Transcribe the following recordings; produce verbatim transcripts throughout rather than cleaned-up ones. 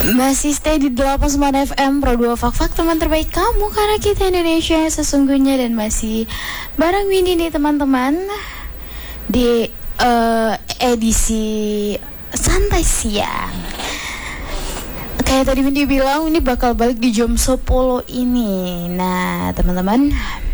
Masih stay di delapan puluh sembilan F M Pro dua Fak-Fak, teman terbaik kamu, karena kita Indonesia sesungguhnya. Dan masih bareng Windy nih teman-teman, di uh, edisi santai siang. Kayak tadi Windy bilang, ini bakal balik di jam sepuluh ini. Nah teman-teman,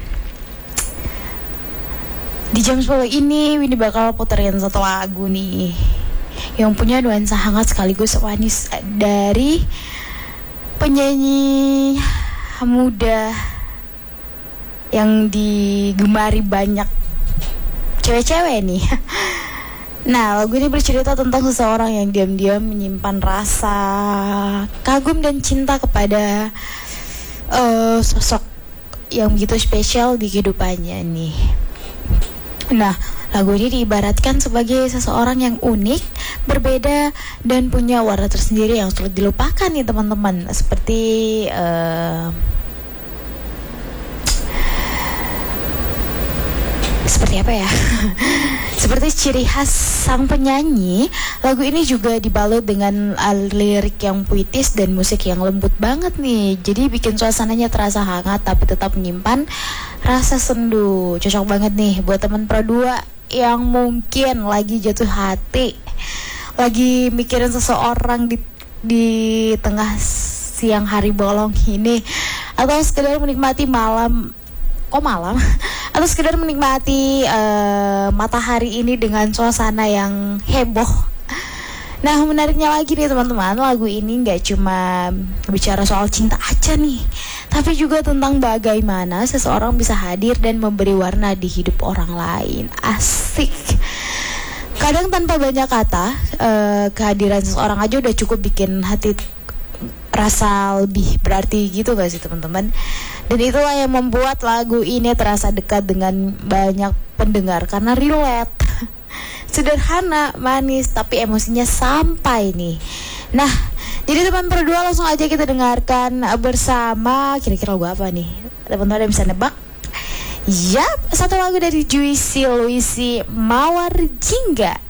di jam sepuluh ini Windy bakal puterin satu lagu nih yang punya nuansa hangat sekaligus manis dari penyanyi muda yang digemari banyak cewek-cewek nih. Nah, lagu ini bercerita tentang seseorang yang diam-diam menyimpan rasa kagum dan cinta kepada uh, sosok yang begitu spesial di kehidupannya nih. Nah, lagu ini diibaratkan sebagai seseorang yang unik, berbeda, dan punya warna tersendiri yang sulit dilupakan nih teman-teman. Seperti uh, Seperti apa ya? Seperti ciri khas sang penyanyi, lagu ini juga dibalut dengan lirik yang puitis dan musik yang lembut banget nih. Jadi bikin suasananya terasa hangat tapi tetap menyimpan rasa sendu. Cocok banget nih buat teman Pro dua yang mungkin lagi jatuh hati, lagi mikirin seseorang di di tengah siang hari bolong ini, atau sekedar menikmati malam kok malam atau sekedar menikmati uh, matahari ini dengan suasana yang heboh. Nah, menariknya lagi nih teman-teman, lagu ini gak cuma bicara soal cinta aja nih, tapi juga tentang bagaimana seseorang bisa hadir dan memberi warna di hidup orang lain. Asik. Kadang tanpa banyak kata, uh, kehadiran seseorang aja udah cukup bikin hati rasa lebih berarti gitu gak sih teman-teman? Dan itulah yang membuat lagu ini terasa dekat dengan banyak pendengar karena relate. Sederhana, manis, tapi emosinya sampai nih. Nah, jadi teman berdua langsung aja kita dengarkan bersama. Kira-kira lagu apa nih? Teman-teman ada bisa nebak? Yap, satu lagu dari Juicy Luisi, Mawar Jingga.